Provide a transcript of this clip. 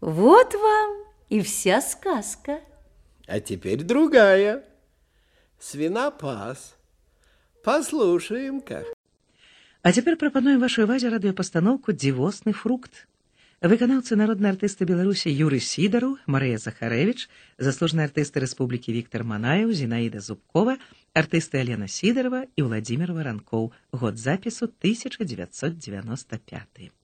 Вот вам и вся сказка. А теперь другая. Свинопас. Послушаем-ка. А цяпер прапануем вашай увазе радыёпастаноўку «Дзівосны фрукт». Выканаўцы народныя артысты Беларусі Юрый Сідару, Марыя Захарэвіч, заслужаныя артысты Рэспублікі Віктар Манаеў, Зінаіда Зубкова, артысты Алена Сідарова і Владзімир Варанкоў. Год запісу 1995.